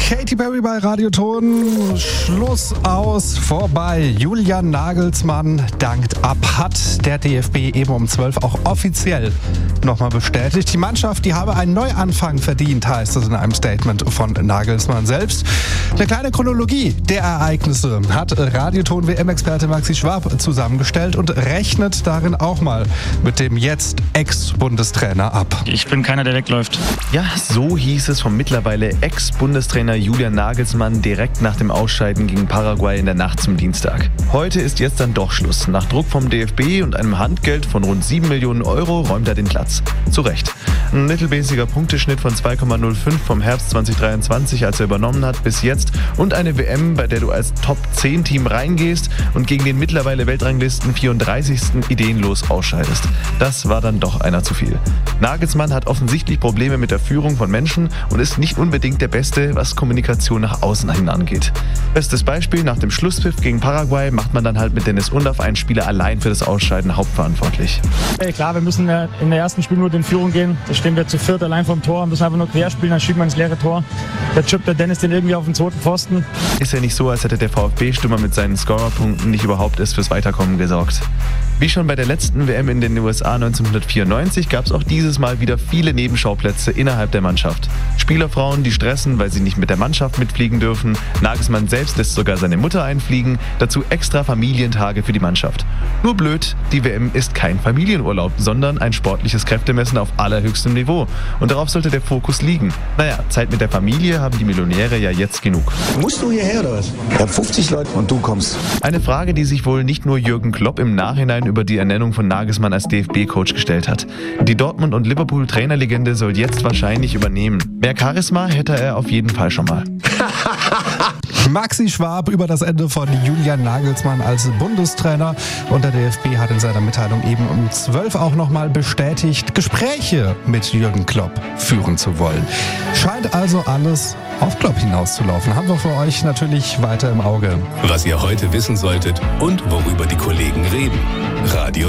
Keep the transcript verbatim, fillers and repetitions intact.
Katy Perry bei Radioton. Schluss aus, vorbei. Julian Nagelsmann dankt ab. Hat der D F B eben um zwölf auch offiziell nochmal bestätigt. Die Mannschaft, die habe einen Neuanfang verdient, heißt es in einem Statement von Nagelsmann selbst. Eine kleine Chronologie der Ereignisse hat Radioton-W M-Experte Maxi Schwab zusammengestellt und rechnet darin auch mal mit dem jetzt Ex-Bundestrainer ab. Ich bin keiner, der wegläuft. Ja, so hieß es vom mittlerweile Ex-Bundestrainer Julian Nagelsmann direkt nach dem Ausscheiden gegen Paraguay in der Nacht zum Dienstag. Heute ist jetzt dann doch Schluss. Nach Druck vom D F B und einem Handgeld von rund sieben Millionen Euro räumt er den Platz. Zu Recht. Ein mittelmäßiger Punkteschnitt von zwei Komma null fünf vom Herbst zwanzig dreiundzwanzig, als er übernommen hat, bis jetzt. Und eine W M, bei der du als Top zehn Team reingehst und gegen den mittlerweile Weltranglisten vierunddreißigsten ideenlos ausscheidest. Das war dann doch einer zu viel. Nagelsmann hat offensichtlich Probleme mit der Führung von Menschen und ist nicht unbedingt der Beste, was Kommunikation nach außen hin angeht. Bestes Beispiel: Nach dem Schlusspfiff gegen Paraguay macht man dann halt mit Dennis Undaff einen Spieler allein für das Ausscheiden hauptverantwortlich. Hey, klar, wir müssen in der ersten Spielminute in Führung gehen. Da stehen wir zu viert allein vom Tor, müssen einfach nur quer spielen, dann schiebt man ins leere Tor. Da chippt der Dennis den irgendwie auf den zweiten Pfosten. Ist ja nicht so, als hätte der VfB-Stürmer mit seinen Scorerpunkten nicht überhaupt erst fürs Weiterkommen gesorgt. Wie schon bei der letzten W M in den U S A neunzehnhundertvierundneunzig gab es auch dieses Mal wieder viele Nebenschauplätze innerhalb der Mannschaft. Spielerfrauen, die stressen, weil sie nicht mit der Mannschaft mitfliegen dürfen. Nagelsmann selbst lässt sogar seine Mutter einfliegen. Dazu extra Familientage für die Mannschaft. Nur blöd, die W M ist kein Familienurlaub, sondern ein sportliches Kräftemessen auf allerhöchstem Niveau. Und darauf sollte der Fokus liegen. Naja, Zeit mit der Familie haben die Millionäre ja jetzt genug. Musst du hierher oder was? Ich hab fünfzig Leute und du kommst. Eine Frage, die sich wohl nicht nur Jürgen Klopp im Nachhinein über die Ernennung von Nagelsmann als D F B-Coach gestellt hat. Die Dortmund- und Liverpool-Trainerlegende soll jetzt wahrscheinlich übernehmen. Mehr Charisma hätte er auf jeden Fall schon mal. Maxi Schwab über das Ende von Julian Nagelsmann als Bundestrainer. Und der D F B hat in seiner Mitteilung eben um zwölf auch nochmal bestätigt, Gespräche mit Jürgen Klopp führen zu wollen. Scheint also alles auf Klopp hinauszulaufen. Haben wir für euch natürlich weiter im Auge. Was ihr heute wissen solltet und worüber die Kollegen reden. Radio